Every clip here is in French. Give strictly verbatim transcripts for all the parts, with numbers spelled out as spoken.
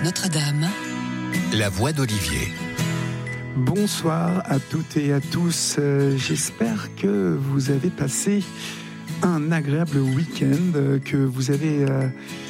F Notre-Dame. La voix d'Olivier. Bonsoir à toutes et à tous. Euh, j'espère que vous avez passé un agréable week-end, euh, que vous avez euh,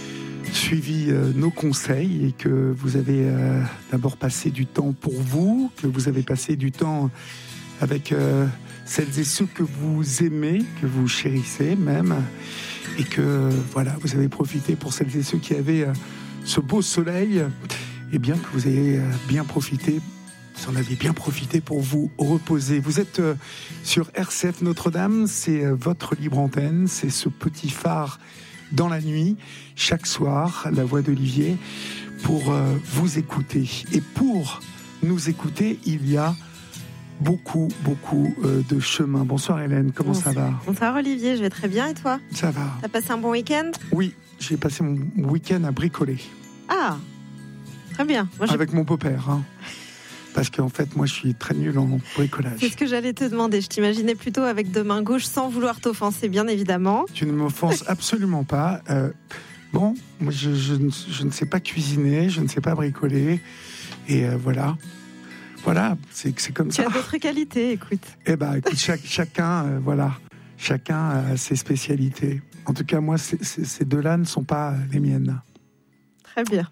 suivi euh, nos conseils et que vous avez euh, d'abord passé du temps pour vous, que vous avez passé du temps avec euh, celles et ceux que vous aimez, que vous chérissez même, et que euh, voilà, vous avez profité pour celles et ceux qui avaient euh, ce beau soleil, et bien que vous ayez euh, bien profité. Vous en avez bien profité pour vous reposer. Vous êtes euh, sur R C F Notre-Dame, c'est euh, votre libre antenne, c'est ce petit phare dans la nuit, chaque soir, la voix d'Olivier, pour euh, vous écouter. Et pour nous écouter, il y a beaucoup, beaucoup euh, de chemin. Bonsoir Hélène, comment Bonsoir. ça va? Bonsoir Olivier, je vais très bien et toi? Ça va. T'as passé un bon week-end? Oui, j'ai passé mon week-end à bricoler. Ah, très bien. Moi, je... Avec mon beau-père, hein. Parce qu'en fait, moi, je suis très nul en bricolage. C'est ce que j'allais te demander. Je t'imaginais plutôt avec deux mains gauches, sans vouloir t'offenser, bien évidemment. Tu ne m'offenses absolument pas. Euh, bon, moi, je, je, je ne sais pas cuisiner, je ne sais pas bricoler. Et euh, voilà. Voilà, c'est, c'est comme tu ça. Tu as d'autres qualités, écoute. Eh bien, écoute, chaque, chacun, euh, voilà. Chacun a ses spécialités. En tout cas, moi, ces, ces, ces deux-là ne sont pas les miennes. Très bien.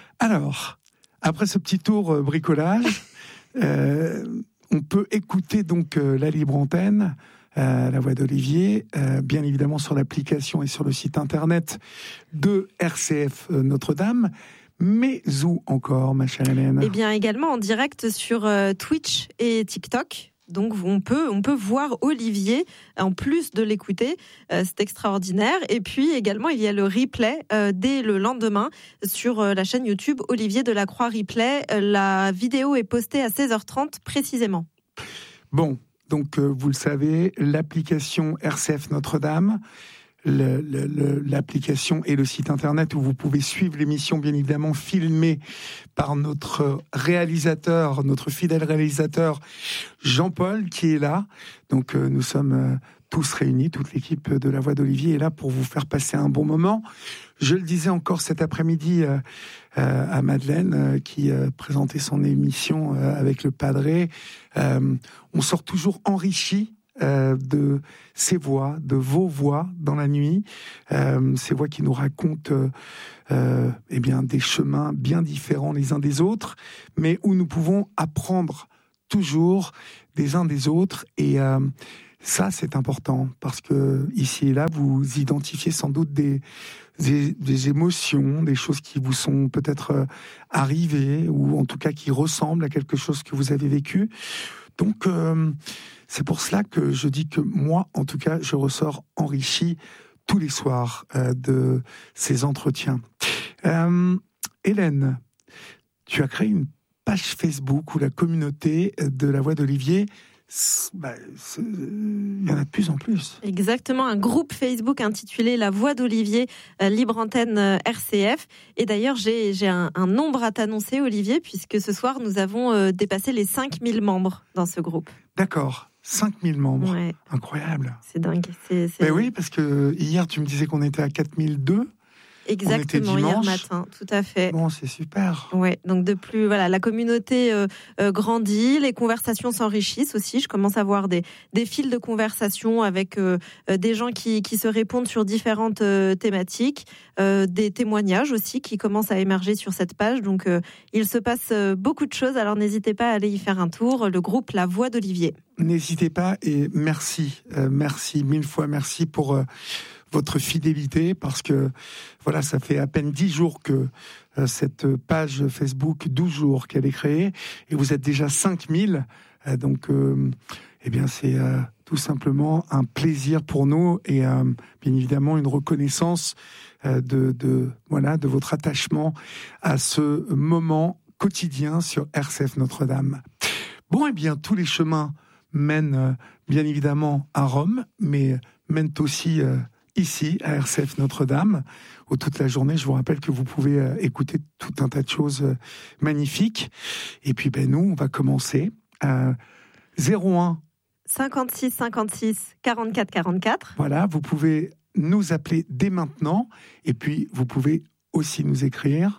Alors, après ce petit tour euh, bricolage, euh, on peut écouter donc euh, la libre antenne, euh, la voix d'Olivier, euh, bien évidemment sur l'application et sur le site internet de R C F Notre-Dame. Mais où encore, ma chère Hélène? Eh bien, également en direct sur euh, Twitch et TikTok. Donc, on peut, on peut voir Olivier, en plus de l'écouter. Euh, c'est extraordinaire. Et puis, également, il y a le replay euh, dès le lendemain sur euh, la chaîne YouTube Olivier Delacroix Replay. Euh, la vidéo est postée à seize heures trente précisément. Bon, donc, euh, vous le savez, l'application R C F Notre-Dame, Le, le, le, l'application et le site internet où vous pouvez suivre l'émission, bien évidemment filmée par notre réalisateur, notre fidèle réalisateur Jean-Paul, qui est là. Donc euh, nous sommes euh, tous réunis, toute l'équipe de La Voix d'Olivier est là pour vous faire passer un bon moment. Je le disais encore cet après-midi euh, euh, à Madeleine, euh, qui euh, présentait son émission euh, avec le Padré. Euh, on sort toujours enrichi Euh, de ces voix, de vos voix dans la nuit, euh, ces voix qui nous racontent euh, euh, eh bien, des chemins bien différents les uns des autres, mais où nous pouvons apprendre toujours des uns des autres. Et euh, ça, c'est important, parce que ici et là, vous identifiez sans doute des, des, des émotions, des choses qui vous sont peut-être euh, arrivées, ou en tout cas qui ressemblent à quelque chose que vous avez vécu. Donc, euh, c'est pour cela que je dis que moi, en tout cas, je ressors enrichi tous les soirs euh, de ces entretiens. Euh, Hélène, tu as créé une page Facebook où la communauté de La Voix d'Olivier, bah, il y en a de plus en plus. Exactement, un groupe Facebook intitulé La Voix d'Olivier, euh, libre antenne euh, R C F. Et d'ailleurs, j'ai, j'ai un, un nombre à t'annoncer, Olivier, puisque ce soir, nous avons euh, dépassé les cinq mille membres dans ce groupe. D'accord, cinq mille membres. Ouais. Incroyable. C'est dingue. C'est, c'est... Mais oui, parce que hier, tu me disais qu'on était à quatre mille deux. Exactement, hier matin, tout à fait. Bon, c'est super. Ouais, donc de plus, voilà, la communauté euh, euh, grandit, les conversations s'enrichissent aussi. Je commence à voir des des fils de conversation avec euh, des gens qui qui se répondent sur différentes euh, thématiques, euh, des témoignages aussi qui commencent à émerger sur cette page. Donc euh, il se passe euh, beaucoup de choses. Alors n'hésitez pas à aller y faire un tour. Le groupe La Voix d'Olivier. N'hésitez pas et merci, euh, merci mille fois merci pour euh, votre fidélité, parce que voilà, ça fait à peine dix jours que euh, cette page Facebook, douze jours qu'elle est créée, et vous êtes déjà cinq mille, euh, donc euh, eh bien c'est euh, tout simplement un plaisir pour nous, et euh, bien évidemment une reconnaissance euh, de, de, voilà, de votre attachement à ce moment quotidien sur R C F Notre-Dame. Bon, eh bien, tous les chemins mènent euh, bien évidemment à Rome, mais mènent aussi euh, ici, à R C F Notre-Dame, où toute la journée, je vous rappelle que vous pouvez euh, écouter tout un tas de choses euh, magnifiques. Et puis, ben, nous, on va commencer à zéro un cinquante-six cinquante-six quarante-quatre quarante-quatre. Voilà, vous pouvez nous appeler dès maintenant, et puis vous pouvez aussi nous écrire.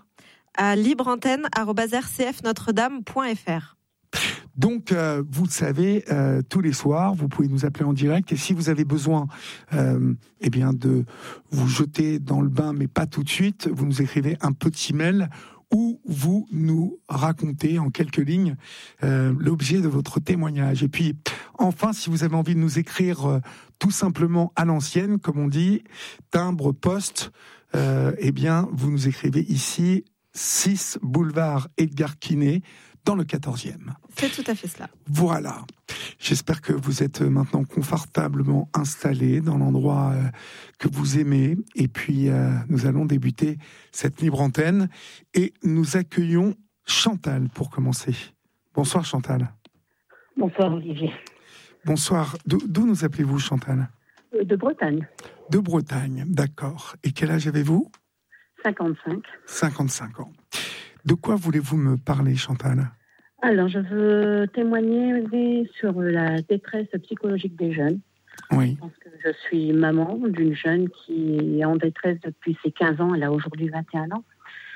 à libreantenne arobase r c f notre dame point f r. Donc, euh, vous le savez, euh, tous les soirs, vous pouvez nous appeler en direct. Et si vous avez besoin, euh, eh bien, de vous jeter dans le bain, mais pas tout de suite, vous nous écrivez un petit mail où vous nous racontez en quelques lignes euh, l'objet de votre témoignage. Et puis, enfin, si vous avez envie de nous écrire euh, tout simplement à l'ancienne, comme on dit, timbre, poste, euh, eh bien, vous nous écrivez ici, six boulevard Edgar Quinet, dans le quatorzième. C'est tout à fait cela. Voilà. J'espère que vous êtes maintenant confortablement installés dans l'endroit euh, que vous aimez. Et puis, euh, nous allons débuter cette libre antenne. Et nous accueillons Chantal pour commencer. Bonsoir Chantal. Bonsoir Olivier. Bonsoir. D'où, d'où nous appelez-vous Chantal ? De Bretagne. De Bretagne, d'accord. Et quel âge avez-vous ? cinquante-cinq. cinquante-cinq ans. De quoi voulez-vous me parler, Chantal ? Alors, je veux témoigner sur la détresse psychologique des jeunes. Oui. Parce que je suis maman d'une jeune qui est en détresse depuis ses quinze ans. Elle a aujourd'hui vingt et un ans.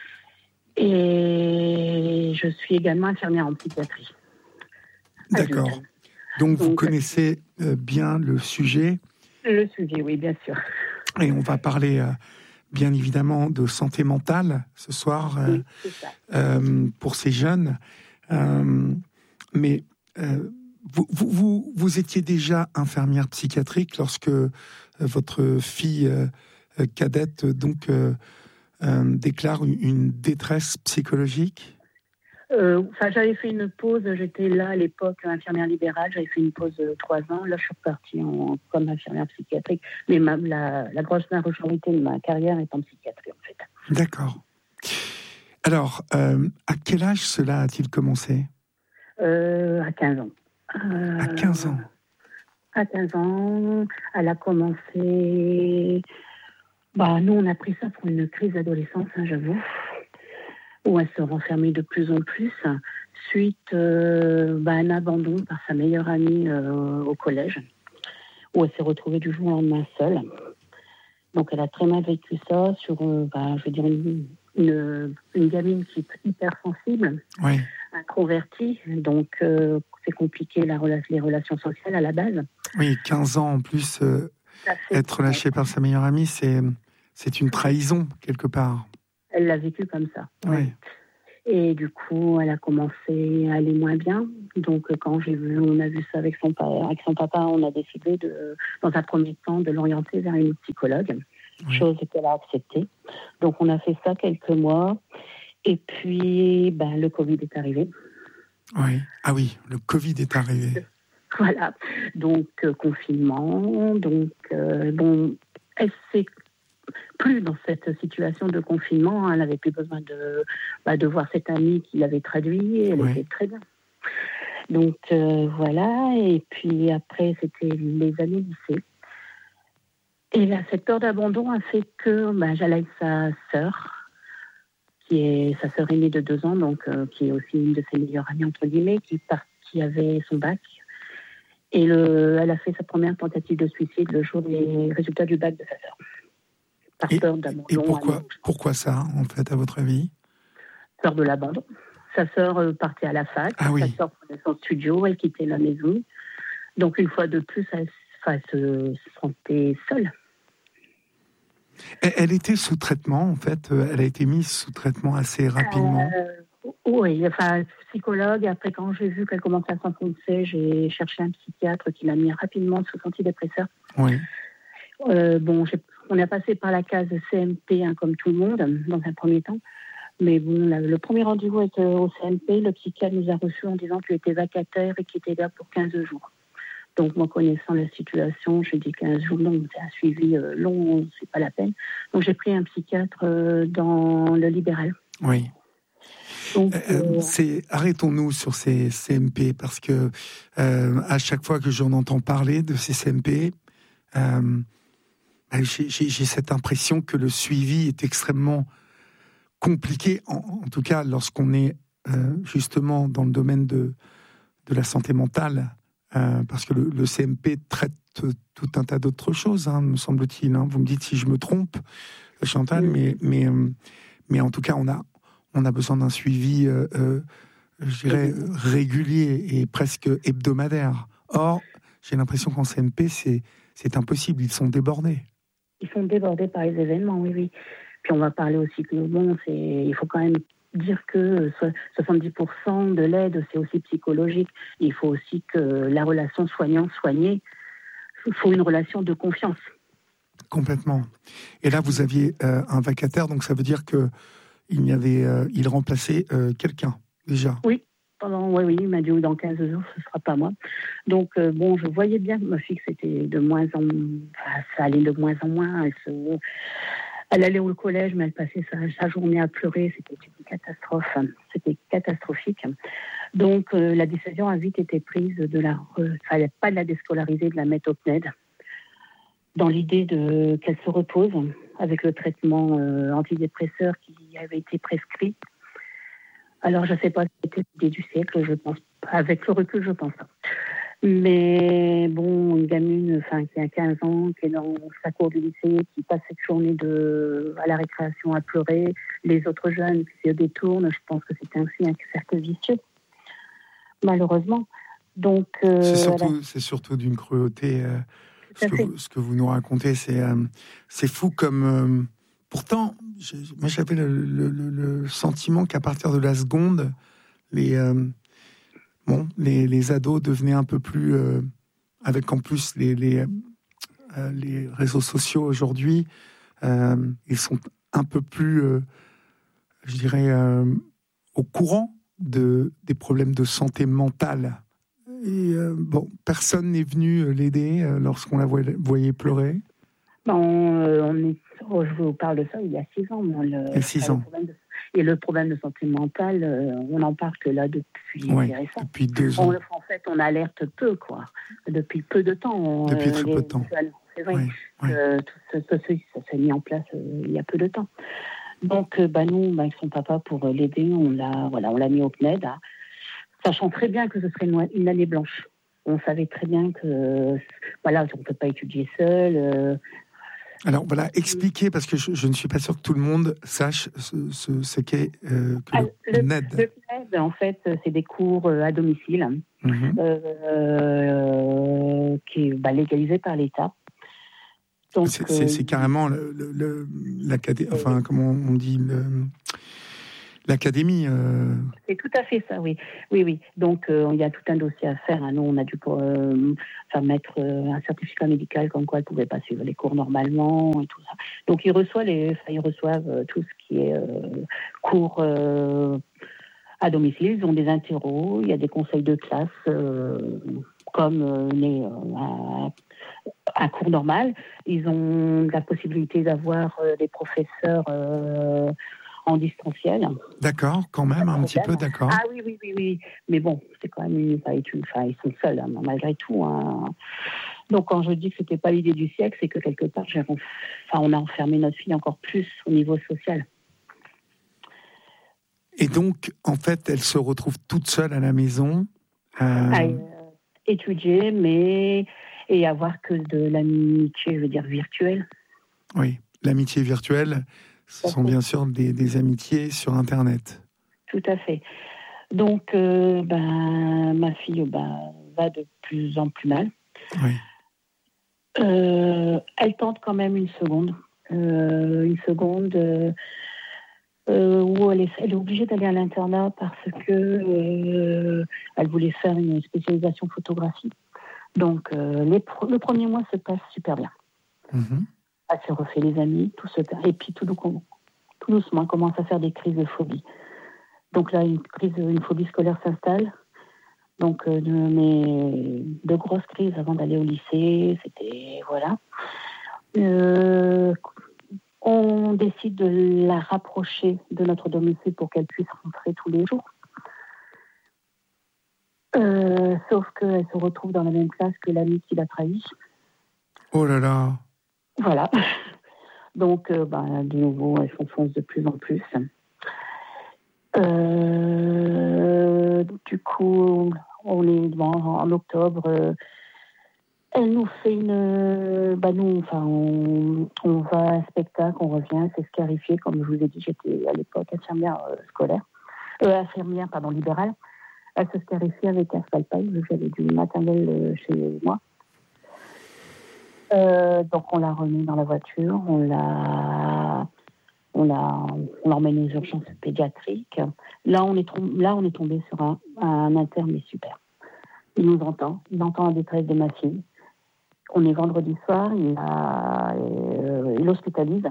Et je suis également infirmière en psychiatrie. D'accord. Adulte. Donc, vous Donc, connaissez euh, bien le sujet. Le sujet, oui, bien sûr. Et on va parler... Euh, bien évidemment de santé mentale ce soir euh, Oui, c'est ça. euh, pour ces jeunes. Euh, mais euh, vous, vous, vous, vous étiez déjà infirmière psychiatrique lorsque euh, votre fille euh, cadette donc euh, euh, déclare une, une détresse psychologique. Euh, enfin, j'avais fait une pause, j'étais là à l'époque infirmière libérale, j'avais fait une pause de trois ans. Là, je suis repartie en, comme infirmière psychiatrique. Mais ma, la, la grosse majorité de ma carrière est en psychiatrie, en fait. D'accord. Alors, euh, à quel âge cela a-t-il commencé ? euh, À quinze ans. Euh, à quinze ans. À quinze ans, elle a commencé... Bah, nous, on a pris ça pour une crise d'adolescence, hein, j'avoue, où elle se renfermait de plus en plus, suite euh, bah, à un abandon par sa meilleure amie euh, au collège, où elle s'est retrouvée du jour au lendemain seule. Donc elle a très mal vécu ça sur, euh, bah, je veux dire, une, une, une gamine qui est hyper sensible, oui. introvertie, donc euh, c'est compliqué la rela- les relations sociales à la base. Oui, quinze ans en plus, euh, être lâché par sa meilleure amie, c'est, c'est une trahison quelque part. Elle l'a vécu comme ça. Oui. Et du coup, elle a commencé à aller moins bien. Donc, quand j'ai vu, on a vu ça avec son père, avec son papa, on a décidé de, dans un premier temps, de l'orienter vers une psychologue, oui. Chose qu'elle a acceptée. Donc, on a fait ça quelques mois. Et puis, ben, le Covid est arrivé. Oui. Ah oui, le Covid est arrivé. Voilà. Donc, euh, confinement. Donc, euh, bon, elle s'est plus dans cette situation de confinement. Elle n'avait plus besoin de, bah, de voir cette amie qui l'avait traduit. Elle oui. était très bien. Donc, euh, voilà. Et puis après, c'était les années lycée. Et là, cette peur d'abandon a fait que bah, j'allais avec sa sœur, qui est sa sœur aînée de deux ans, donc, euh, qui est aussi une de ses meilleures amies, entre guillemets, qui, part, qui avait son bac. Et le, elle a fait sa première tentative de suicide le jour des résultats du bac de sa sœur. Par et, peur d'abandon. Et pourquoi, pourquoi ça, en fait, à votre avis ? Peur de l'abandon. Sa sœur euh, partait à la fac, ah, oui. sa sœur prenait son studio, elle quittait la maison. Donc, une fois de plus, elle, elle se sentait seule. Elle, elle était sous traitement, en fait. Elle a été mise sous traitement assez rapidement. Euh, oui, enfin, psychologue. Après, quand j'ai vu qu'elle commençait à s'enfoncer, j'ai cherché un psychiatre qui l'a mis rapidement sous antidépresseur. Oui. Euh, bon, j'ai On a passé par la case C M P, hein, comme tout le monde, dans un premier temps. Mais bon, la, le premier rendez-vous avec, euh, au C M P, le psychiatre nous a reçus en disant qu'il était vacataire et qu'il était là pour quinze jours. Donc, moi, connaissant la situation, j'ai dit quinze jours, non, c'est un suivi euh, long, c'est pas la peine. Donc, j'ai pris un psychiatre euh, dans le libéral. Oui. Donc, euh, euh... C'est, arrêtons-nous sur ces C M P, parce que euh, à chaque fois que j'en entends parler de ces C M P, euh, J'ai, j'ai, j'ai cette impression que le suivi est extrêmement compliqué, en, en tout cas lorsqu'on est euh, justement dans le domaine de, de la santé mentale, euh, parce que le, le C M P traite tout un tas d'autres choses, hein, me semble-t-il. Hein. Vous me dites si je me trompe, Chantal, oui. mais, mais, euh, mais en tout cas, on a, on a besoin d'un suivi, euh, euh, je dirais, régulier et presque hebdomadaire. Or, j'ai l'impression qu'en C M P, c'est, c'est impossible, ils sont débordés. Ils sont débordés par les événements, oui, oui. Puis on va parler aussi que, bon, c'est, il faut quand même dire que soixante-dix pour cent de l'aide, c'est aussi psychologique. Il faut aussi que la relation soignant-soigné, il faut une relation de confiance. Complètement. Et là, vous aviez euh, un vacataire, donc ça veut dire que il y avait, euh, il remplaçait euh, quelqu'un déjà. Oui. Pendant, oui, oui, il m'a dit oui, dans quinze jours, ce ne sera pas moi. Donc, euh, bon, je voyais bien que ma fille, c'était de moins en enfin, ça allait de moins en moins. Elle, se, elle allait au collège, mais elle passait sa, sa journée à pleurer. C'était une catastrophe. C'était catastrophique. Donc, euh, la décision a vite été prise de la, euh, fallait pas de la déscolariser, de la mettre au P N E D, dans l'idée de, qu'elle se repose avec le traitement euh, antidépresseur qui avait été prescrit. Alors, je ne sais pas si c'était l'idée du siècle, je pense. Avec le recul, je pense pas. Mais bon, une gamine enfin, qui a quinze ans, qui est dans sa cour du lycée, qui passe cette journée de, à la récréation à pleurer, les autres jeunes qui se détournent, je pense que c'est aussi un cercle vicieux, malheureusement. Donc, euh, c'est, surtout, voilà. c'est surtout d'une cruauté. Euh, ce, que vous, ce que vous nous racontez, c'est, euh, c'est fou comme... Euh, pourtant, je, moi j'avais le, le, le, le sentiment qu'à partir de la seconde, les, euh, bon, les, les ados devenaient un peu plus... Euh, avec en plus les, les, euh, les réseaux sociaux aujourd'hui, euh, ils sont un peu plus, euh, je dirais, euh, au courant de, des problèmes de santé mentale. Et euh, bon, personne n'est venu l'aider euh, lorsqu'on la voyait, voyait pleurer. Ben, on, euh, on est, oh, je vous parle de ça il y a six ans. Moi, le, il y a six ans. Le de, et le problème de santé mentale, euh, on n'en parle que là depuis ouais, récent. Depuis deux ans. On, en fait, on alerte peu, quoi. Depuis peu de temps. Depuis euh, très les, peu de temps. C'est vrai. Ouais, ouais. Euh, tout ça, ça, ça s'est mis en place euh, il y a peu de temps. Donc, euh, bah, nous, bah, avec son papa, pour l'aider, on l'a, voilà, on l'a mis au P N E D, hein, sachant très bien que ce serait une, une année blanche. On savait très bien que, voilà, on ne peut pas étudier seul. Euh, Alors voilà, expliquez, parce que je, je ne suis pas sûr que tout le monde sache ce, ce, ce qu'est euh, que ah, le, le P N E D. Le P N E D, en fait, c'est des cours à domicile, mm-hmm. euh, qui est bah, légalisé par l'État. Donc, c'est, c'est, c'est carrément le, le, le, l'académie, enfin, comment on dit, le, l'académie. Euh... C'est tout à fait ça, oui. Oui, oui. Donc, euh, il y a tout un dossier à faire. Hein. Nous, on a dû euh, faire mettre euh, un certificat médical comme quoi elle ne pouvait pas suivre les cours normalement et tout ça. Donc, ils reçoivent, les, enfin, ils reçoivent euh, tout ce qui est euh, cours euh, à domicile. Ils ont des interros, il y a des conseils de classe, euh, comme euh, les... Euh, un cours normal. Ils ont la possibilité d'avoir euh, des professeurs euh, en distanciel. D'accord, quand même, un petit peu, d'accord. Ah oui, oui, oui, oui. Mais bon, c'est quand même une... Enfin, ils sont seuls, hein, malgré tout. Hein. Donc, quand je dis que c'était pas l'idée du siècle, c'est que quelque part, j'ai... enfin, on a enfermé notre fille encore plus au niveau social. Et donc, en fait, elle se retrouve toute seule à la maison. Euh... À, euh, étudier, mais... et avoir que de l'amitié, je veux dire, virtuelle. Oui, l'amitié virtuelle, ce sont bien sûr des, des amitiés sur Internet. Tout à fait. Donc, euh, ben, ma fille ben, va de plus en plus mal. Oui. Euh, elle tente quand même une seconde. Euh, une seconde euh, euh, où elle est, elle est obligée d'aller à l'internat parce que euh, elle voulait faire une spécialisation photographie. Donc, euh, les pro- le premier mois se passe super bien. Mm-hmm. Elle se refait les amis, tout se passe. Et puis, tout, tout doucement, elle commence à faire des crises de phobie. Donc là, une crise, une phobie scolaire s'installe. Donc, euh, de, mais de grosses crises avant d'aller au lycée, c'était... Voilà. Euh, on décide de la rapprocher de notre domicile pour qu'elle puisse rentrer tous les jours. Euh, sauf qu'elle se retrouve dans la même classe que l'ami qui l'a trahi. Oh là là. Voilà. Donc, euh, bah, de nouveau, elle s'enfonce de plus en plus. Euh, du coup, on est bon, en octobre. Euh, Elle nous fait une... Bah nous, enfin, on, on va à un spectacle, on revient, c'est scarifié. Comme je vous ai dit, j'étais à l'époque infirmière euh, scolaire. Euh, infirmière, pardon, libérale. Elle se scarifiait avec un Asphalpail, vu que j'avais du maternel euh, chez moi. Euh, donc on l'a remis dans la voiture, on l'a... On, l'a, on l'emmène aux urgences pédiatriques. Là, on est, tom- là, on est tombé sur un, un interne, mais super. Il nous entend, il entend la détresse de ma fille. On est vendredi soir, il, a, euh, il hospitalise.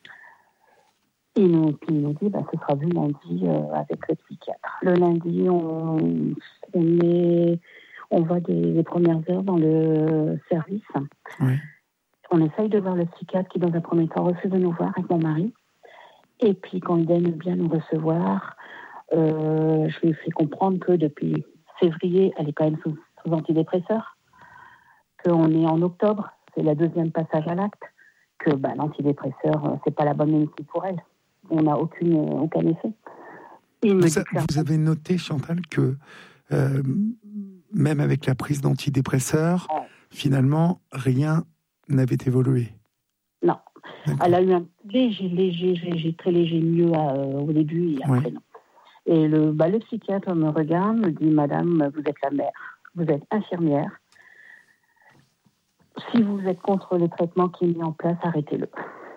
Il nous, puis il nous dit, bah, ce sera vu lundi euh, avec le psychiatre. Le lundi, on, on, est, on va des, des premières heures dans le service. Oui. On essaye de voir le psychiatre qui, dans un premier temps, refuse de nous voir avec mon mari. Et puis, quand il daigne bien nous recevoir, euh, je lui fais comprendre que depuis février, elle est quand même sous, sous antidépresseur, qu'on est en octobre, c'est le deuxième passage à l'acte, que bah, l'antidépresseur, c'est pas la bonne médecine pour elle. On n'a aucune, aucun effet. Vous, a, vous avez noté, Chantal, que euh, même avec la prise d'antidépresseurs, oh. finalement, rien n'avait évolué. Non. D'accord. Elle a eu un léger, léger, léger, très léger mieux euh, au début et après oui. non. Et le, bah, le psychiatre me regarde, me dit, madame, vous êtes la mère, vous êtes infirmière. Si vous êtes contre le traitement qui est mis en place, arrêtez-le.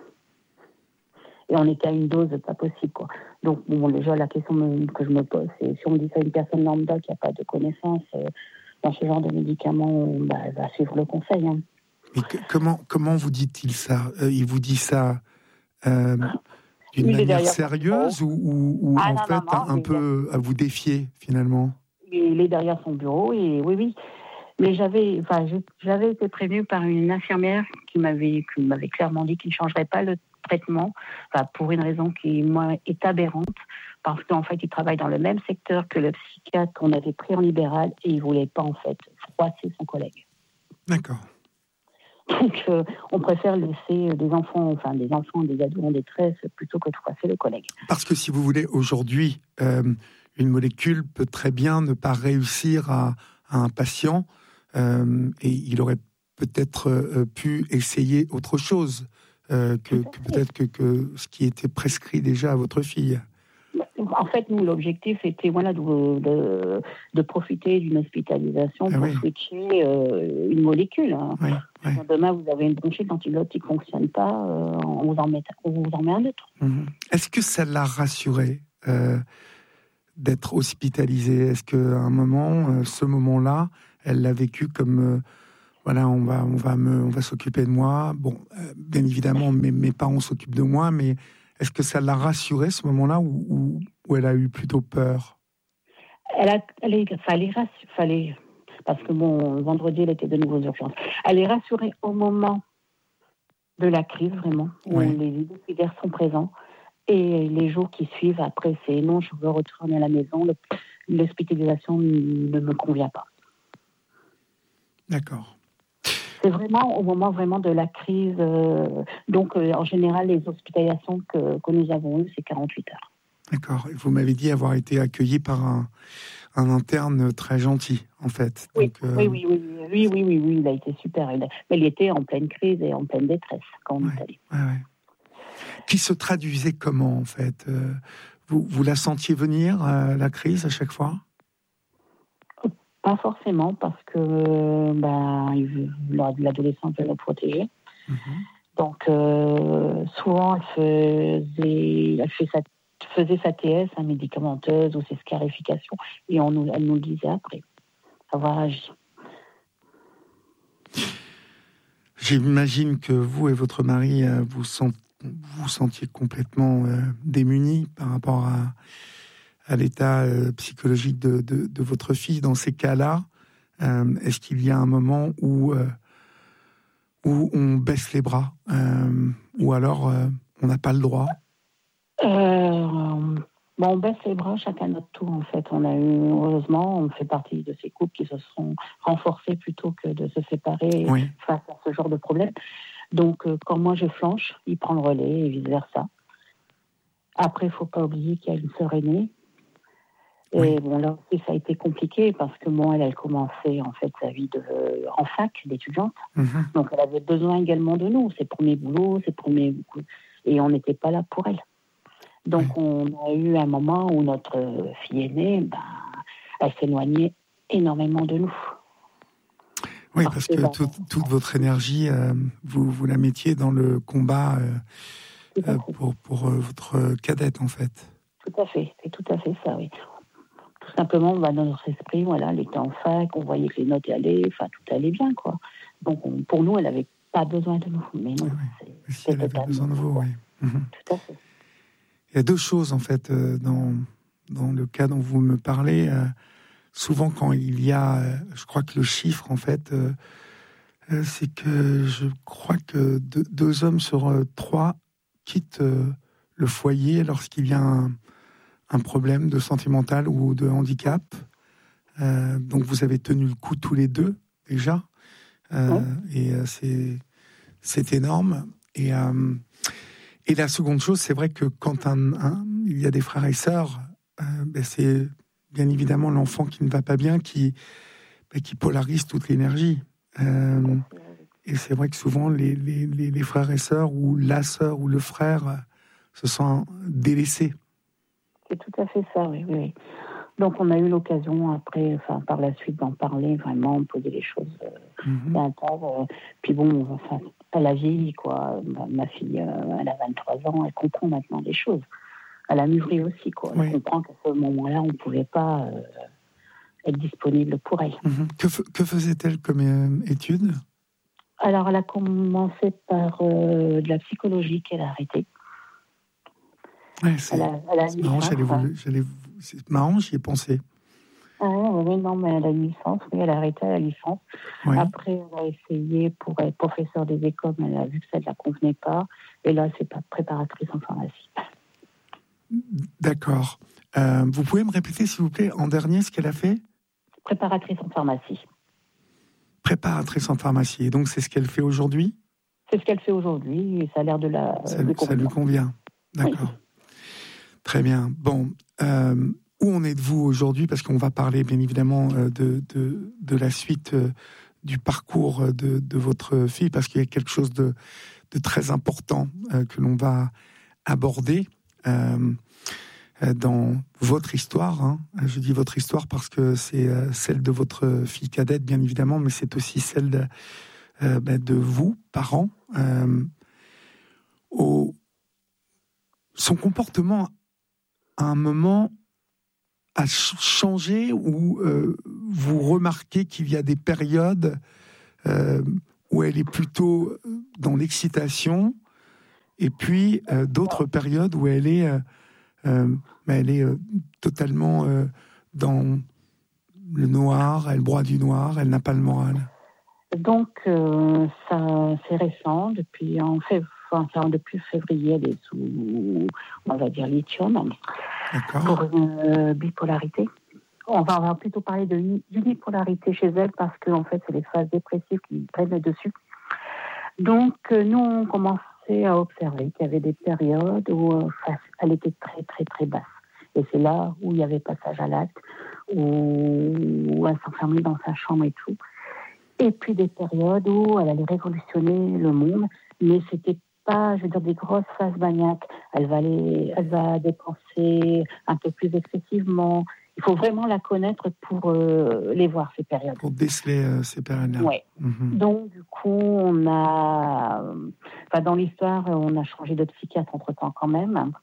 Et on était à une dose pas possible, quoi. Donc, bon, déjà, la question me, que je me pose, c'est si on dit ça à une personne lambda qui n'a pas de connaissances euh, dans ce genre de médicaments, bah, elle va suivre le conseil, hein. Mais que, comment, comment vous dit-il ça euh, Il vous dit ça euh, d'une il manière sérieuse ou, ou, ou ah, en non, fait non, non, un peu à vous défier finalement? Il est derrière son bureau et oui, oui. Mais j'avais, enfin, j'avais été prévenue par une infirmière qui m'avait, qui m'avait clairement dit qu'il ne changerait pas le traitement, enfin, pour une raison qui, moi, est aberrante, parce qu'en fait, il travaille dans le même secteur que le psychiatre qu'on avait pris en libéral et il ne voulait pas, en fait, froisser son collègue. D'accord. Donc, euh, on préfère laisser des enfants, enfin des enfants, des ados en détresse, plutôt que de froisser le collègue. Parce que si vous voulez, aujourd'hui, euh, une molécule peut très bien ne pas réussir à, à un patient, euh, et il aurait peut-être euh, pu essayer autre chose euh, que, que peut-être que, que ce qui était prescrit déjà à votre fille. En fait, nous, l'objectif était voilà, de, de, de profiter d'une hospitalisation ah pour oui. switcher euh, une molécule. Hein. Oui, oui. Demain, vous avez une bronchite, l'antidote qui ne fonctionne pas, euh, on, vous en met, on vous en met un autre. Mmh. Est-ce que ça l'a rassurée euh, d'être hospitalisée? Est-ce qu'à un moment, euh, ce moment-là, elle l'a vécu comme... Euh, voilà, on va, on va, me, on va s'occuper de moi. Bon, euh, bien évidemment, mes, mes parents s'occupent de moi, mais... Est-ce que ça l'a rassurée, ce moment-là, ou, ou, ou elle a eu plutôt peur? Elle a, elle est, fallait, fallait, parce que bon, vendredi, elle était de nouveau aux urgences. Elle est rassurée au moment de la crise, vraiment, où oui. les décidaires sont présents. Et les jours qui suivent, après, c'est non, je veux retourner à la maison, le, l'hospitalisation ne me convient pas. D'accord. C'est vraiment au moment vraiment de la crise. Euh, donc, euh, en général, les hospitalisations que, que nous avons eues, c'est quarante-huit heures. D'accord. Vous m'avez dit avoir été accueilli par un, un interne très gentil, en fait. Oui, donc, euh... oui, oui, oui, oui, oui, oui, oui, il a été super. Il a... Mais il était en pleine crise et en pleine détresse quand on ouais, est allé. Ouais, ouais. Qui se traduisait comment, en fait? euh, vous, vous la sentiez venir, euh, la crise, à chaque fois? Pas forcément, parce que ben, l'adolescent veut le protéger. Mm-hmm. Donc, euh, souvent, elle faisait, elle fait sa, faisait sa T S, hein, médicamenteuse, ou ses scarifications, et on nous, elle nous le disait après, avoir agi. J'imagine que vous et votre mari, euh, vous sent, vous sentiez complètement euh, démunis par rapport à... à l'état euh, psychologique de, de, de votre fille. Dans ces cas-là, euh, est-ce qu'il y a un moment où, euh, où on baisse les bras euh, ou alors euh, on n'a pas le droit? euh, bon, on baisse les bras, chacun notre tour, en fait. On a eu, heureusement, on fait partie de ces couples qui se sont renforcés plutôt que de se séparer oui. face à ce genre de problème. Donc, euh, quand moi je flanche, il prend le relais et vice-versa. Après, il ne faut pas oublier qu'il y a une sœur aînée. Et oui. bon, là aussi, ça a été compliqué parce que bon, elle, elle commençait en fait sa vie de, en fac d'étudiante. Mm-hmm. Donc, elle avait besoin également de nous, ses premiers boulots, ses premiers... Et on n'était pas là pour elle. Donc, oui. on a eu un moment où notre fille aînée, ben, elle s'éloignait énormément de nous. Oui, parce, parce que, que ben, tout, toute votre énergie, euh, vous, vous la mettiez dans le combat euh, euh, pour, pour euh, votre cadette, en fait. Tout à fait, c'est tout à fait ça, oui. Tout simplement, bah, dans notre esprit, voilà, elle était en fac, on voyait que les notes allaient, enfin, tout allait bien, quoi. Donc, on, pour nous, elle n'avait pas besoin de nous. Mais non, oui, c'est, si elle avait besoin de vous, oui. Mm-hmm. Tout à fait. Il y a deux choses, en fait, euh, dans, dans le cas dont vous me parlez. Euh, souvent, quand il y a, euh, je crois que le chiffre, en fait, euh, euh, c'est que je crois que deux, deux hommes sur euh, trois quittent euh, le foyer lorsqu'il y a un, un problème de sentimental ou de handicap. Euh, donc, vous avez tenu le coup tous les deux, déjà. Euh, oui. Et euh, c'est, c'est énorme. Et, euh, et la seconde chose, c'est vrai que quand un, un, il y a des frères et sœurs, euh, ben c'est bien évidemment l'enfant qui ne va pas bien qui, ben qui polarise toute l'énergie. Euh, et c'est vrai que souvent, les, les, les, les frères et sœurs, ou la sœur ou le frère, se sentent délaissés. C'est tout à fait ça, oui, oui. Donc, on a eu l'occasion, après, enfin, par la suite, d'en parler, vraiment, poser les choses euh, mm-hmm. d'un tas. Euh, puis bon, enfin, elle a vieilli, quoi. Ma, ma fille, euh, elle a vingt-trois ans, elle comprend maintenant des choses. Elle a mûri aussi, quoi. Elle oui. comprend qu'à ce moment-là, on ne pouvait pas euh, être disponible pour elle. Mm-hmm. Que, f- que faisait-elle comme euh, étude ? Alors, elle a commencé par euh, de la psychologie qu'elle a arrêtée. Ouais, c'est, elle a, elle a c'est marrant, j'allais vous, j'allais, c'est marrant, j'y ai pensé. Ah oui, non, mais elle a une licence, oui, elle a arrêté la licence. Oui. Après, elle a essayé pour être professeure des écoles, mais elle a vu que ça ne la convenait pas. Et là, c'est pas préparatrice en pharmacie. D'accord. Euh, vous pouvez me répéter, s'il vous plaît, en dernier, ce qu'elle a fait ? Préparatrice en pharmacie. Préparatrice en pharmacie. Et donc, c'est ce qu'elle fait aujourd'hui ? C'est ce qu'elle fait aujourd'hui, et ça a l'air de la... Ça, lui, ça lui convient. D'accord. Oui. Très bien. Bon, euh, où en êtes-vous aujourd'hui ? Parce qu'on va parler bien évidemment euh, de, de, de la suite euh, du parcours de, de votre fille, parce qu'il y a quelque chose de, de très important euh, que l'on va aborder euh, dans votre histoire. Hein. Je dis votre histoire parce que c'est euh, celle de votre fille cadette, bien évidemment, mais c'est aussi celle de, euh, ben de vous, parents. Euh, au, son comportement à un moment a changé où euh, vous remarquez qu'il y a des périodes euh, où elle est plutôt dans l'excitation et puis euh, d'autres périodes où elle est, euh, euh, elle est euh, totalement euh, dans le noir, elle broie du noir, elle n'a pas le moral. Donc, euh, ça, c'est récent, depuis en février. Enfin, depuis février, elle est sous, on va dire, lithium. D'accord. Pour une euh, bipolarité. On va, on va plutôt parler de unipolarité chez elle parce que, en fait, c'est les phases dépressives qui prennent le dessus. Donc, euh, nous, on commençait à observer qu'il y avait des périodes où euh, elle était très, très, très basse. Et c'est là où il y avait passage à l'acte, où, où elle s'enfermait dans sa chambre et tout. Et puis des périodes où elle allait révolutionner le monde, mais c'était pas, je veux dire, des grosses phases maniaques. Elle va aller, elle va dépenser un peu plus excessivement. Il faut vraiment la connaître pour euh, les voir, ces périodes. Pour déceler euh, ces périodes-là. Oui. Mm-hmm. Donc, du coup, on a... Enfin, dans l'histoire, on a changé de psychiatre entre-temps quand même.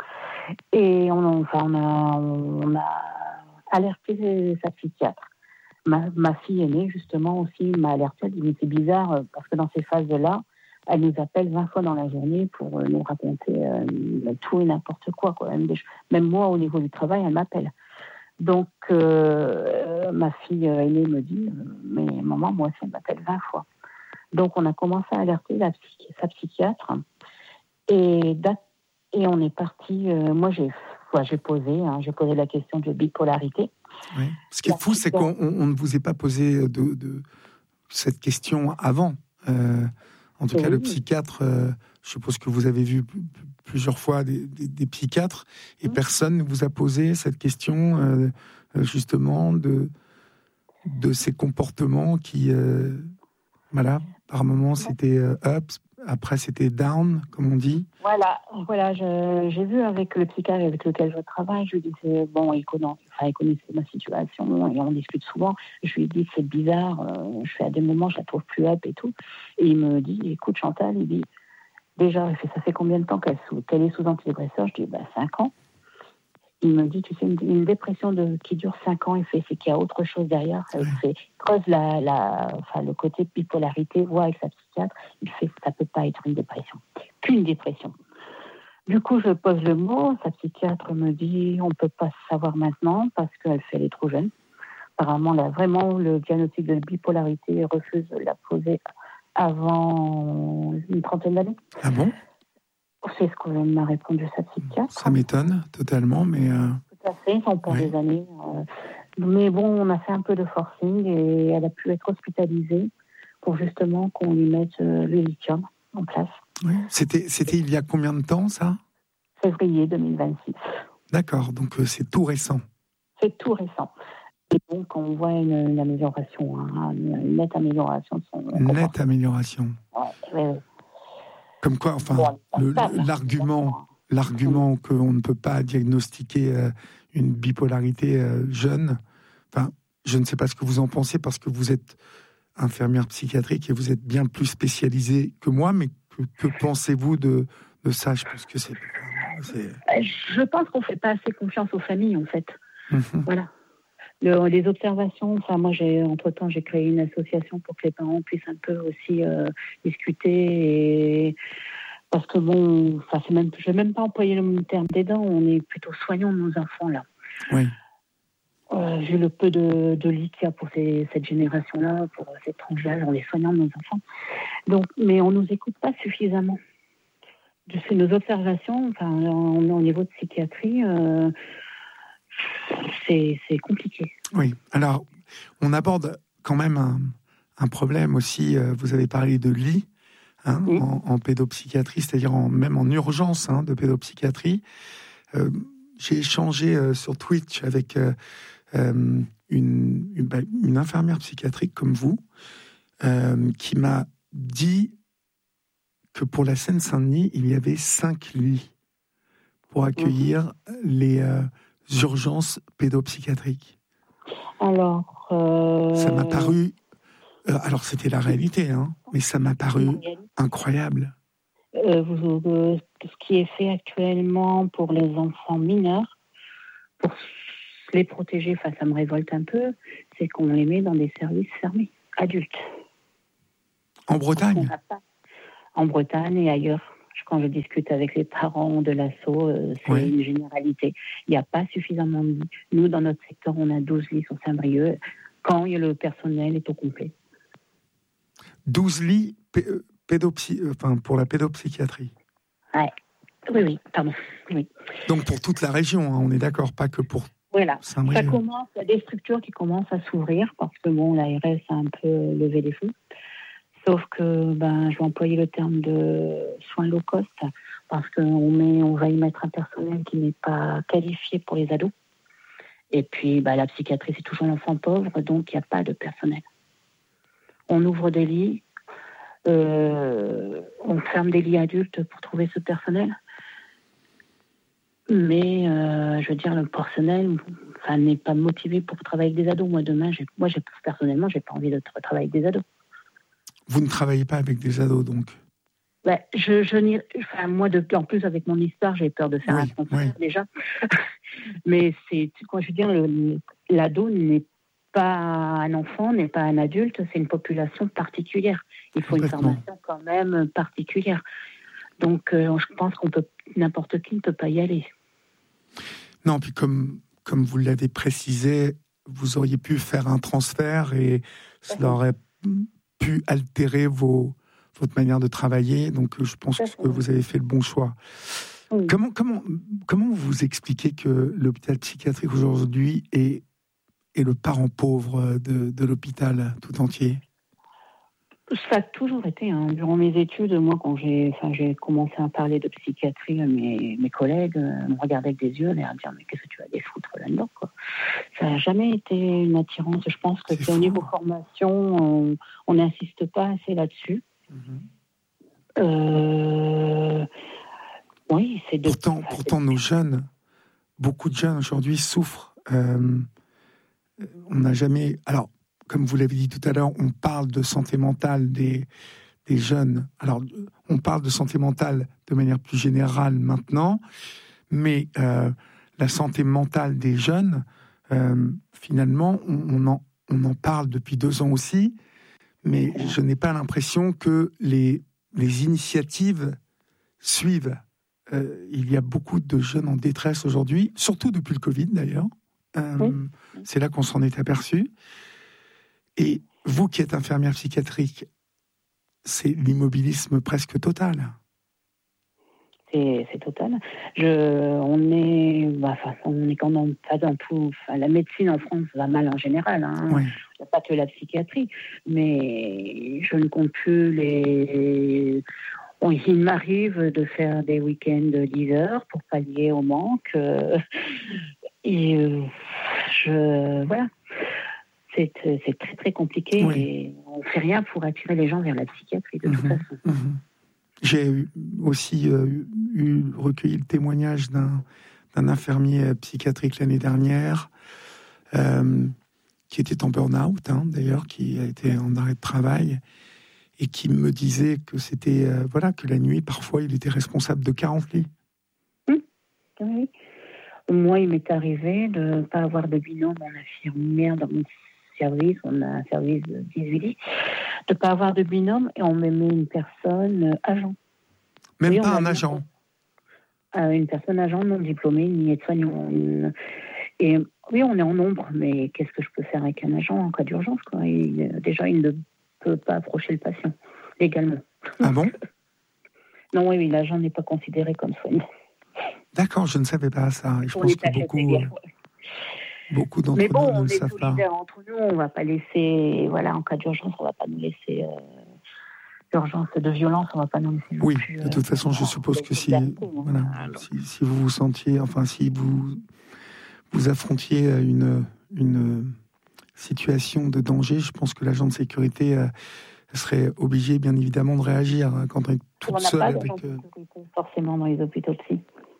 Et on, enfin, on, a, on a alerté sa psychiatre. Ma, ma fille aînée, justement, aussi m'a alerté. Elle dit, c'est bizarre, parce que dans ces phases-là, elle nous appelle vingt fois dans la journée pour nous raconter euh, tout et n'importe quoi. quoi. Même, des, même moi, au niveau du travail, elle m'appelle. Donc, euh, ma fille aînée me dit, mais maman, moi aussi, elle m'appelle vingt fois. Donc, on a commencé à alerter la psychi- sa psychiatre. Et, et on est parti, euh, moi, j'ai, ouais, j'ai, posé, hein, j'ai posé la question de bipolarité. Oui. Ce qui est la fou, c'est qu'on on ne vous ait pas posé de, de cette question avant. Euh, En tout oui. cas, le psychiatre, euh, je suppose que vous avez vu p- p- plusieurs fois des, des, des psychiatres, et mmh. personne ne vous a posé cette question, euh, justement, de, de ces comportements qui, euh, voilà, par moments c'était euh, up, après c'était down, comme on dit. Voilà, voilà, je, j'ai vu avec le psychiatre avec lequel je travaille, je lui disais, bon, il connaissait, enfin, il connaissait ma situation et on discute souvent. Je lui ai dit, c'est bizarre, euh, je fais à des moments, je la trouve plus up et tout. Et il me dit, écoute Chantal, il dit, déjà, il fait, ça fait combien de temps qu'elle, sous, qu'elle est sous antidépresseur? Je dis, bah, cinq ans. Il me dit, tu sais, une, une dépression de, qui dure cinq ans, il fait, c'est qu'il y a autre chose derrière. Il fait, creuse la, la, enfin, le côté bipolarité, voit avec sa psychiatre. Il fait, ça peut pas être une dépression, qu'une dépression. Du coup, je pose le mot. Sa psychiatre me dit, on peut pas savoir maintenant parce qu'elle fait, elle est trop jeune. Apparemment, là, vraiment, le diagnostic de bipolarité refuse de la poser avant une trentaine d'années. Ah bon? C'est ce que m'a répondu sa psychiatre. Ça m'étonne totalement, mais... Euh... Tout à fait, ça prend oui. des années. Euh... Mais bon, on a fait un peu de forcing et elle a pu être hospitalisée pour justement qu'on lui mette euh, le lithium en place. Oui. C'était, c'était il y a combien de temps, ça? Février deux mille vingt-six. D'accord, donc euh, c'est tout récent. C'est tout récent. Et donc, on voit une, une amélioration, hein, une nette amélioration de son comportement. Nette amélioration. Ouais, ouais, ouais. Comme quoi, enfin, bon, le, l'argument, l'argument qu'on ne peut pas diagnostiquer euh, une bipolarité euh, jeune, enfin, je ne sais pas ce que vous en pensez parce que vous êtes infirmière psychiatrique et vous êtes bien plus spécialisée que moi, mais que, que pensez-vous de, de ça? Je pense que c'est, c'est... Je pense qu'on ne fait pas assez confiance aux familles, en fait. Mm-hmm. Voilà. Le, les observations, enfin moi j'ai entre-temps j'ai créé une association pour que les parents puissent un peu aussi euh, discuter et parce que bon, enfin c'est même, je vais même pas employer le terme d'aidant, on est plutôt soignants de nos enfants là. Oui. Euh, vu le peu de, de lits qu'il y a pour ces, cette génération-là, pour cette tranche-là, on est soignants de nos enfants. Donc, mais on nous écoute pas suffisamment. De nos observations, enfin au niveau de psychiatrie. Euh, C'est, c'est compliqué. Oui, alors on aborde quand même un, un problème aussi, euh, vous avez parlé de lit hein, oui. en, en pédopsychiatrie, c'est-à-dire en, même en urgence hein, de pédopsychiatrie. Euh, j'ai échangé euh, sur Twitch avec euh, euh, une, une, bah, une infirmière psychiatrique comme vous, euh, qui m'a dit que pour la Seine-Saint-Denis, il y avait cinq lits pour accueillir mmh. les... Euh, urgences pédopsychiatriques. Alors, euh... ça m'a paru. Euh, alors c'était la réalité, hein, mais ça m'a paru incroyable. Euh, vous, euh, ce qui est fait actuellement pour les enfants mineurs, pour les protéger, enfin ça me révolte un peu, c'est qu'on les met dans des services fermés, adultes. En Bretagne. En Bretagne et ailleurs. Quand je discute avec les parents de l'assaut, euh, c'est oui. une généralité. Il n'y a pas suffisamment de lits. Nous, dans notre secteur, on a douze lits sur Saint-Brieuc, quand le personnel est au complet. douze lits p- pédopsy- enfin, pour la pédopsychiatrie. Ouais. Oui, oui, pardon. Oui. Donc pour toute la région, hein, on est d'accord, pas que pour voilà. Saint-Brieuc. Ça commence, il y a des structures qui commencent à s'ouvrir, parce que bon, l'A R S a un peu levé les fonds. Sauf que ben, je vais employer le terme de soins low cost parce qu'on met, on va y mettre un personnel qui n'est pas qualifié pour les ados. Et puis ben, la psychiatrie, c'est toujours l'enfant pauvre, donc il n'y a pas de personnel. On ouvre des lits, euh, on ferme des lits adultes pour trouver ce personnel. Mais euh, je veux dire, le personnel enfin, n'est pas motivé pour travailler avec des ados. Moi, demain, j'ai, moi j'ai, personnellement, je n'ai pas envie de tra- travailler avec des ados. Vous ne travaillez pas avec des ados, donc? Ben, je, je n'y, enfin, moi, de, en plus, avec mon histoire, j'ai peur de faire oui, un transfert, oui. déjà. Mais c'est, quand je veux dire, le, l'ado n'est pas un enfant, n'est pas un adulte, c'est une population particulière. Il faut une formation quand même particulière. Donc, euh, je pense qu'on peut, n'importe qui ne peut pas y aller. Non, puis comme, comme vous l'avez précisé, vous auriez pu faire un transfert et cela aurait pu altérer vos, votre manière de travailler. Donc, je pense que vous avez fait le bon choix. Oui. Comment, comment, comment vous expliquez que l'hôpital psychiatrique aujourd'hui est, est le parent pauvre de, de l'hôpital tout entier? Ça a toujours été, hein. Durant mes études, moi, quand j'ai, enfin, j'ai commencé à parler de psychiatrie, mes, mes collègues euh, me regardaient avec des yeux, et à me dire, mais qu'est-ce que tu vas aller foutre là-dedans, quoi. Ça n'a jamais été une attirance. Je pense que c'est, c'est au niveau formation, on n'insiste pas assez là-dessus. Mm-hmm. Euh, oui, c'est de... Pourtant, enfin, pourtant c'est... nos jeunes, beaucoup de jeunes aujourd'hui souffrent. Euh, on n'a jamais... Alors, comme vous l'avez dit tout à l'heure, on parle de santé mentale des, des jeunes. Alors, on parle de santé mentale de manière plus générale maintenant, mais euh, la santé mentale des jeunes, euh, finalement, on, on, en, on en parle depuis deux ans aussi, mais je n'ai pas l'impression que les, les initiatives suivent. Euh, il y a beaucoup de jeunes en détresse aujourd'hui, surtout depuis le Covid d'ailleurs. Euh, oui. C'est là qu'on s'en est aperçu. Et vous qui êtes infirmière psychiatrique, c'est l'immobilisme presque total. C'est, c'est total. Je, on est, bah, on est quand même pas dans tout. Enfin, la médecine en France va mal en général. Hein. Oui. Il n'y a pas que la psychiatrie, mais je ne compte plus les. Bon, il m'arrive de faire des week-ends de dix heures pour pallier au manque. Euh, et euh, je, voilà. C'est, c'est très très compliqué oui. Et on ne fait rien pour attirer les gens vers la psychiatrie de mmh, toute façon. Mmh. J'ai eu aussi euh, eu recueilli le témoignage d'un, d'un infirmier psychiatrique l'année dernière euh, qui était en burn-out hein, d'ailleurs, qui a été en arrêt de travail et qui me disait que c'était euh, voilà que la nuit parfois il était responsable de quarante lits. Mmh. Oui. Moi il m'est arrivé de ne pas avoir de binôme en infirmière dans mon service, on a un service de dix-huit lits, de ne pas avoir de binôme et on me met une personne euh, agent. Même oui, pas un agent euh, Une personne agent non diplômée, ni aide-soignant. Et oui, on est en nombre, mais qu'est-ce que je peux faire avec un agent en cas d'urgence quoi. Il, déjà, il ne peut pas approcher le patient, légalement. Ah bon? Non, oui, oui, l'agent n'est pas considéré comme soignant. D'accord, je ne savais pas ça. Et je pense que beaucoup... Euh... Beaucoup d'entre mais bon, nous ne on le est savent pas. solidaires entre nous, on ne va pas laisser, voilà, en cas d'urgence, on ne va pas nous laisser, euh, d'urgence, de violence, on ne va pas nous laisser. Oui, plus, de toute euh, façon, je suppose que si, voilà, si, si vous vous sentiez, enfin, si vous, vous affrontiez une, une situation de danger, je pense que l'agent de sécurité euh, serait obligé, bien évidemment, de réagir hein, quand on est toute seule avec... On n'a pas d'agent de sécurité, forcément, dans les hôpitaux psy.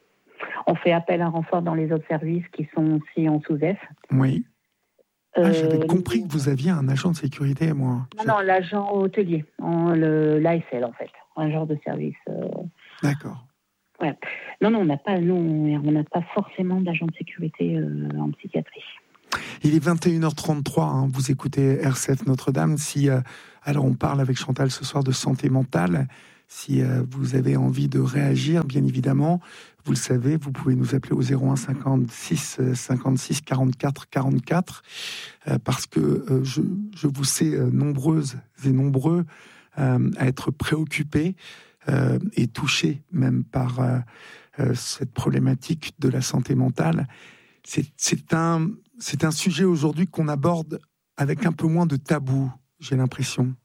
On fait appel à renfort dans les autres services qui sont aussi en sous-F. Oui. Euh, ah, j'avais compris que vous aviez un agent de sécurité, moi. Non, non, l'agent hôtelier, le, l'A S L en fait, un genre de service. Euh... D'accord. Ouais. Non, non, on n'a pas, non, on n'a pas forcément d'agent de sécurité euh, en psychiatrie. Il est vingt et une heures trente-trois, hein, vous écoutez R C F Notre-Dame. Si, euh, alors on parle avec Chantal ce soir de santé mentale. Si euh, vous avez envie de réagir, bien évidemment, vous le savez, vous pouvez nous appeler au zéro un cinquante-six cinquante-six quarante-quatre quarante-quatre euh, parce que euh, je, je vous sais euh, nombreuses et nombreux euh, à être préoccupés euh, et touchés même par euh, euh, cette problématique de la santé mentale. C'est, c'est, un, c'est un sujet aujourd'hui qu'on aborde avec un peu moins de tabou, j'ai l'impression.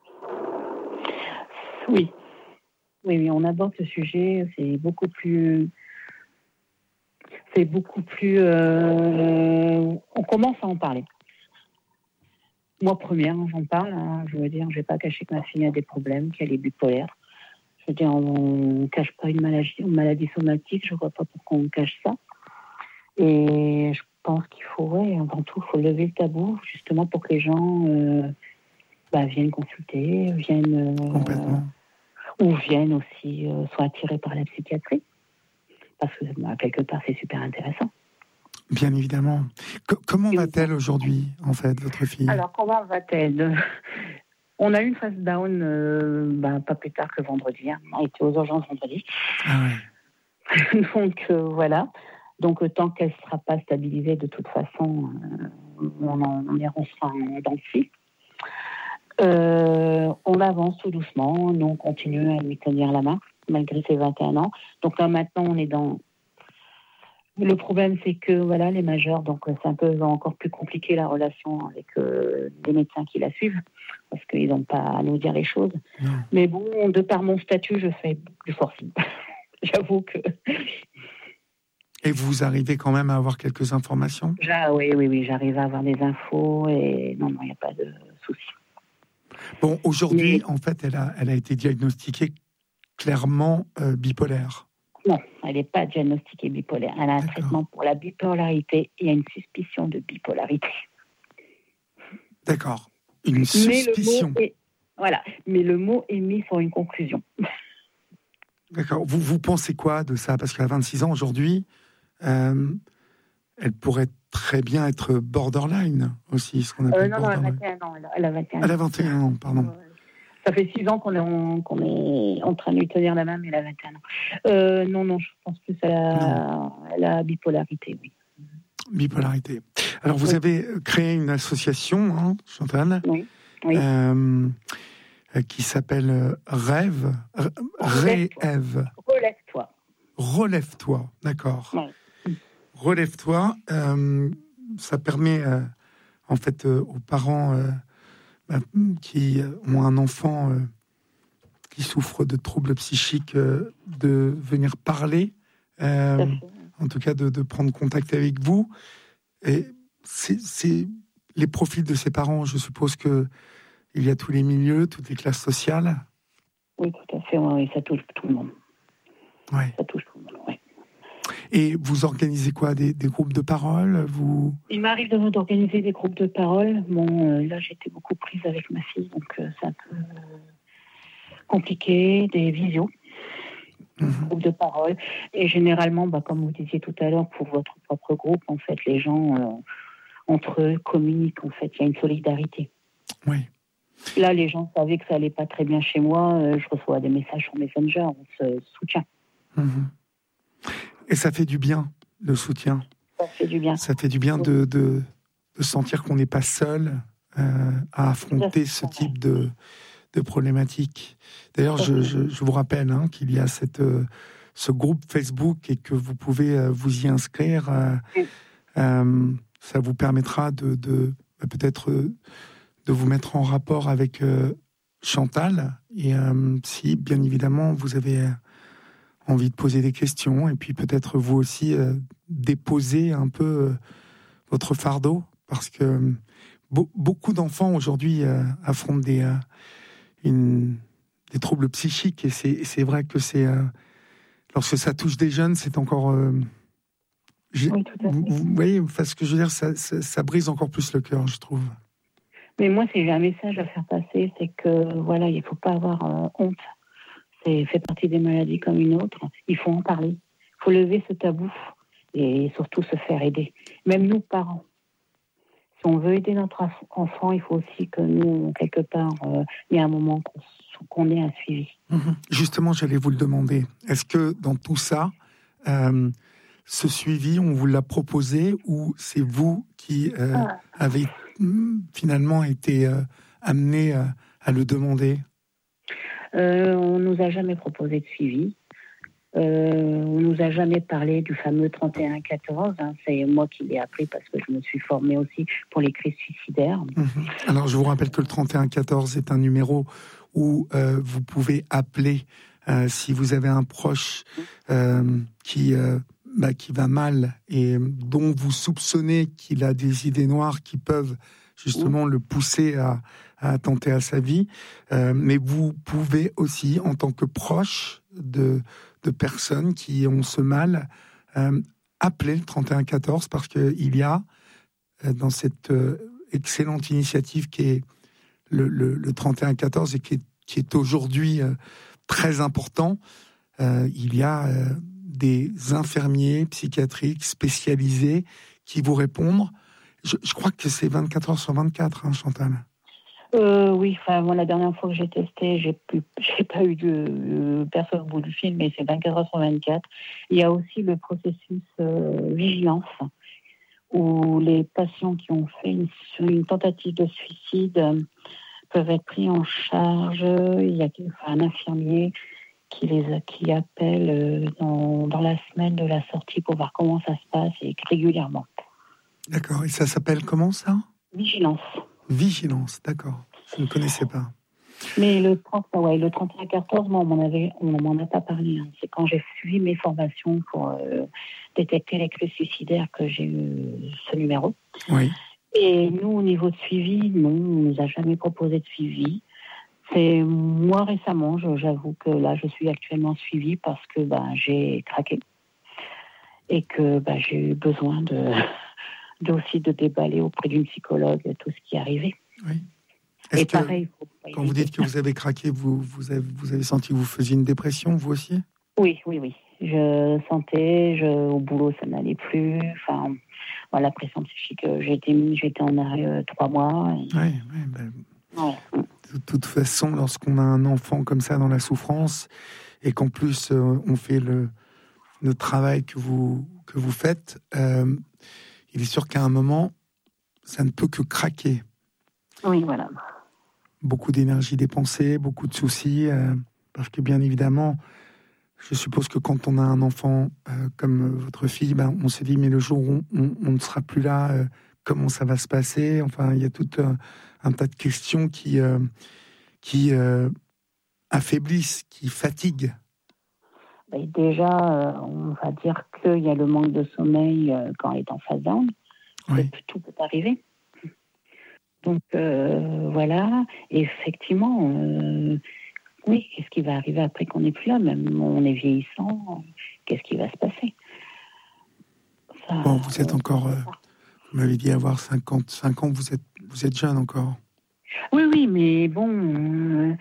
Oui. Oui, oui, on aborde ce sujet, c'est beaucoup plus... C'est beaucoup plus... Euh, on commence à en parler. Moi, première, j'en parle. Hein, je veux dire, je ne vais pas cacher que ma fille a des problèmes, qu'elle est bipolaire. Je veux dire, on ne cache pas une maladie, une maladie somatique, je ne vois pas pourquoi on cache ça. Et je pense qu'il faut, ouais, avant tout, il faut lever le tabou, justement pour que les gens euh, bah, viennent consulter, viennent... Euh, Complètement. Ou viennent aussi, euh, soient attirés par la psychiatrie. Parce que, bah, quelque part, c'est super intéressant. Bien évidemment. C- comment va-t-elle aujourd'hui, en fait, votre fille ? Alors, comment va-t-elle ? On a eu une phase down, euh, bah, pas plus tard que vendredi. Hein. On était aux urgences vendredi. Ah ouais. Donc, euh, voilà. Donc, euh, tant qu'elle ne sera pas stabilisée, de toute façon, euh, on, en, on ira dans le fil. Euh, on avance tout doucement, nous on continue à lui tenir la main, malgré ses vingt et un ans. Donc là maintenant on est dans Le problème, c'est que voilà, les majeurs, donc c'est un peu encore plus compliqué la relation avec euh, les médecins qui la suivent, parce qu'ils n'ont pas à nous dire les choses. Non. Mais bon, de par mon statut, je fais du forcing. J'avoue que. Et vous arrivez quand même à avoir quelques informations ? Ja, oui, oui, oui, j'arrive à avoir des infos et non, non, il n'y a pas de souci. Bon, aujourd'hui, Mais... en fait, elle a, elle a été diagnostiquée clairement euh, bipolaire. Non, elle n'est pas diagnostiquée bipolaire. Elle a un D'accord. traitement pour la bipolarité. Il y a une suspicion de bipolarité. D'accord. Une suspicion. Mais le mot est, voilà. Mais le mot est mis sur une conclusion. D'accord. Vous, vous pensez quoi de ça ? Parce qu'à vingt-six ans aujourd'hui, euh, elle pourrait très bien être borderline aussi, ce qu'on appelle euh, Non, non, elle a borderline. vingt et un ans. Elle a vingt et un ans. Elle a vingt et un ans, pardon. Ouais. Ça fait six ans qu'on est, en, qu'on est en train de lui tenir la main, mais elle a vingt et un ans. Euh, non, non, je pense plus à la, à la bipolarité, oui. Bipolarité. Alors, vous oui. avez créé une association, hein, Chantal, oui. Oui. Euh, qui s'appelle Rêve. Rêve. Relève-toi. Relève-toi, d'accord. Oui. Relève-toi. Euh, ça permet, euh, en fait, euh, aux parents euh, bah, qui ont un enfant euh, qui souffre de troubles psychiques euh, de venir parler, euh, en tout cas de, de prendre contact avec vous. Et c'est, c'est les profils de ces parents, je suppose que il y a tous les milieux, toutes les classes sociales. Oui, tout à fait, oui, ça touche tout le monde. Ouais. Ça touche tout le monde, oui. Et vous organisez quoi, des, des groupes de parole vous... Il m'arrive de, d'organiser des groupes de parole. Bon, euh, là, j'étais beaucoup prise avec ma fille, donc euh, c'est un peu euh, compliqué, des visios, mmh. des groupes de parole. Et généralement, bah, comme vous disiez tout à l'heure, pour votre propre groupe, en fait, les gens, euh, entre eux, communiquent, en fait. Il y a une solidarité. Oui. Là, les gens savaient que ça allait pas très bien chez moi. Euh, je reçois des messages sur Messenger, on se soutient. Mmh. Et ça fait du bien, le soutien. Ça fait du bien. Ça fait du bien de, de, de sentir qu'on n'est pas seul euh, à affronter ce type de, de problématiques. D'ailleurs, je, je, je vous rappelle hein, qu'il y a cette, euh, ce groupe Facebook et que vous pouvez euh, vous y inscrire. Euh, oui. euh, ça vous permettra de, de peut-être euh, de vous mettre en rapport avec euh, Chantal. Et euh, si, bien évidemment, vous avez... Euh, envie de poser des questions et puis peut-être vous aussi euh, déposer un peu euh, votre fardeau parce que euh, be- beaucoup d'enfants aujourd'hui euh, affrontent des, euh, une, des troubles psychiques et c'est, et c'est vrai que c'est euh, lorsque ça touche des jeunes c'est encore euh, oui, tout à fait. Vous, vous voyez enfin, ce que je veux dire ça, ça, ça brise encore plus le cœur je trouve. Mais moi si j'ai un message à faire passer c'est que voilà il ne faut pas avoir euh, honte. C'est fait partie des maladies comme une autre. Il faut en parler. Il faut lever ce tabou et surtout se faire aider. Même nous, parents. Si on veut aider notre enfant, il faut aussi que nous, quelque part, euh, il y a un moment qu'on, qu'on ait un suivi. Mmh. Justement, j'allais vous le demander. Est-ce que dans tout ça, euh, ce suivi, on vous l'a proposé ou c'est vous qui euh, ah. avez finalement été euh, amené euh, à le demander ? Euh, on ne nous a jamais proposé de suivi. Euh, on ne nous a jamais parlé du fameux trente et un quatorze. Hein. C'est moi qui l'ai appris parce que je me suis formée aussi pour les crises suicidaires. Mmh. Alors, je vous rappelle que le trente et un quatorze est un numéro où euh, vous pouvez appeler euh, si vous avez un proche euh, qui, euh, bah, qui va mal et dont vous soupçonnez qu'il a des idées noires qui peuvent justement mmh. le pousser à à attenter à sa vie, euh, mais vous pouvez aussi, en tant que proche de, de personnes qui ont ce mal, euh, appeler le trente et un quatorze parce qu'il y a, euh, dans cette euh, excellente initiative qui est le, le, le trente et un quatorze et qui est, qui est aujourd'hui euh, très important, euh, il y a euh, des infirmiers psychiatriques spécialisés qui vous répondent. Je, je crois que c'est vingt-quatre heures sur vingt-quatre, hein, Chantal. Euh, oui, enfin, moi, la dernière fois que j'ai testé, j'ai, plus, j'ai pas eu de euh, personne au bout du fil, mais c'est vingt-quatre heures sur vingt-quatre. Il y a aussi le processus euh, vigilance, où les patients qui ont fait une, une tentative de suicide euh, peuvent être pris en charge. Il y a enfin, un infirmier qui les qui appelle euh, dans, dans la semaine de la sortie pour voir comment ça se passe et régulièrement. D'accord. Et ça s'appelle comment ça ? Vigilance. Vigilance, d'accord. Je ne connaissais pas. Mais le trente, ouais, le trente et un quatorze, moi, on m'en avait, on m'en a pas parlé. Hein. C'est quand j'ai suivi mes formations pour euh, détecter les crises suicidaires que j'ai eu ce numéro. Oui. Et nous, au niveau de suivi, non, on nous a jamais proposé de suivi. C'est moi récemment, je, j'avoue que là, je suis actuellement suivie parce que ben, j'ai craqué et que ben, j'ai eu besoin de, de aussi de déballer auprès d'une psychologue tout ce qui est arrivé. Oui. Est-ce et que, pareil, faut pas quand vous dites que vous avez craqué, vous, vous, avez, vous avez senti que vous faisiez une dépression, vous aussi ? Oui, oui, oui. Je sentais, je, au boulot, ça n'allait plus. Enfin, voilà, la pression psychique, j'ai été mis, j'étais en arrêt euh, trois mois. Et... Oui, oui. Ben... Ouais. De toute façon, lorsqu'on a un enfant comme ça dans la souffrance et qu'en plus euh, on fait le, le travail que vous, que vous faites, euh, il est sûr qu'à un moment, ça ne peut que craquer. Oui, voilà. Beaucoup d'énergie dépensée, beaucoup de soucis, euh, parce que bien évidemment, je suppose que quand on a un enfant euh, comme votre fille, ben, on se dit, mais le jour où on, on, on ne sera plus là, euh, comment ça va se passer ? Enfin, il y a tout un, un tas de questions qui, euh, qui euh, affaiblissent, qui fatiguent. Et déjà, euh, on va dire qu'il y a le manque de sommeil euh, quand on est en phase down. Oui. Tout peut arriver. Donc, euh, voilà. Et effectivement, euh, oui, qu'est-ce qui va arriver après qu'on n'est plus là ? Même on est vieillissant, qu'est-ce qui va se passer ? Ça, Bon, vous êtes encore... Euh, vous m'avez dit avoir cinquante-cinq ans, vous êtes, vous êtes jeune encore. Oui, oui, mais bon... Euh,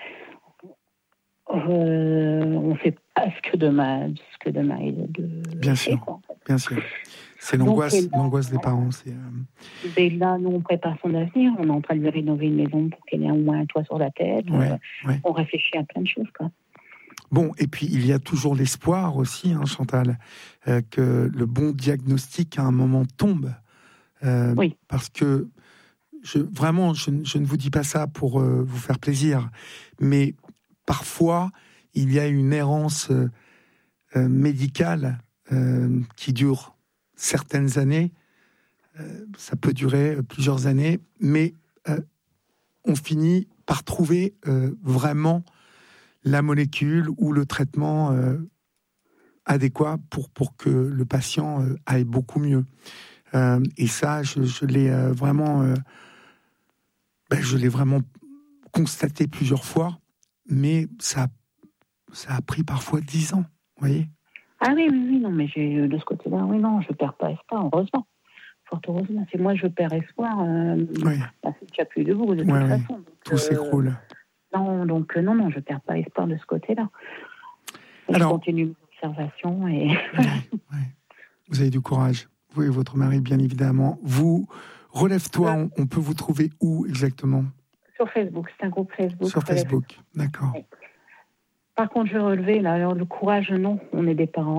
euh, on fait pas ce que demain, ce que demain est de... Bien sûr, quoi, en fait. Bien sûr. C'est l'angoisse, Donc, là, l'angoisse des parents. C'est, euh... Et là, nous, on prépare son avenir. On est en train de lui rénover une maison pour qu'elle ait au moins un toit sur la tête. Ouais, euh, ouais. On réfléchit à plein de choses, quoi. Bon, et puis il y a toujours l'espoir aussi, hein, Chantal, euh, que le bon diagnostic à un moment tombe. Euh, oui. Parce que, je, vraiment, je, je ne vous dis pas ça pour euh, vous faire plaisir, mais parfois, il y a une errance euh, euh, médicale euh, qui dure certaines années. Euh, ça peut durer plusieurs années, mais euh, on finit par trouver euh, vraiment la molécule ou le traitement euh, adéquat pour, pour que le patient euh, aille beaucoup mieux. Euh, et ça, je, je l'ai euh, vraiment, euh, ben, je l'ai vraiment constaté plusieurs fois, mais ça, ça a pris parfois dix ans, vous voyez. Ah oui, oui, oui, non, mais j'ai, de ce côté-là, oui, non, je ne perds pas espoir, heureusement. Fort heureusement. C'est moi, je perds espoir, euh, oui. bah, c'est déjà plus debout, de toute ouais, façon. Donc, tout euh, s'écroule. Non, donc euh, non, non, je ne perds pas espoir de ce côté-là. Et Alors, je continue mes observations et... ouais, ouais. Vous avez du courage. Vous et votre mari, bien évidemment. Vous, Relève-toi, on, on peut vous trouver où exactement ? Sur Facebook, c'est un groupe Facebook. Sur Facebook, d'accord. Oui. Par contre, je vais relever, là, alors, le courage, non, on est des parents.